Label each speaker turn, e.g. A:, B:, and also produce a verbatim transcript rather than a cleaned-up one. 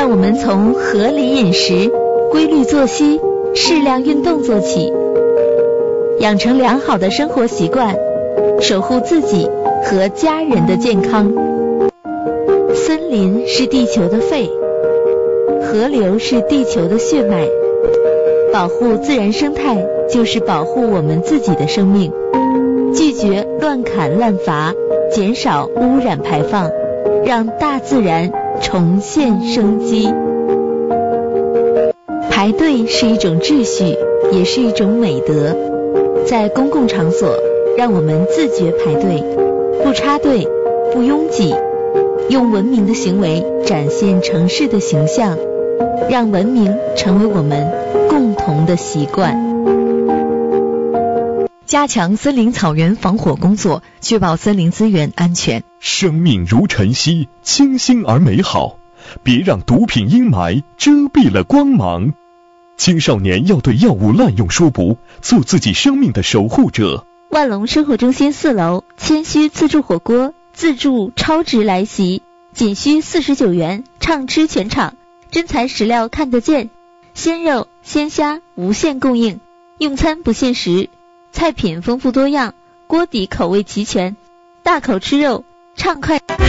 A: 让我们从合理饮食、规律作息、适量运动做起，养成良好的生活习惯，守护自己和家人的健康。森林是地球的肺，河流是地球的血脉，保护自然生态就是保护我们自己的生命。拒绝乱砍滥伐，减少污染排放，让大自然重现生机。排队是一种秩序，也是一种美德。在公共场所，让我们自觉排队，不插队，不拥挤，用文明的行为展现城市的形象，让文明成为我们共同的习惯。
B: 加强森林草原防火工作，确保森林资源安全。
C: 生命如晨曦，清新而美好，别让毒品阴霾遮蔽了光芒。青少年要对药物滥用说不，做自己生命的守护者。
A: 万隆生活中心四楼谦虚自助火锅，自助超值来袭，仅需四十九元，畅吃全场，真材实料看得见，鲜肉鲜虾无限供应，用餐不限时，菜品丰富多样，锅底口味齐全，大口吃肉畅快。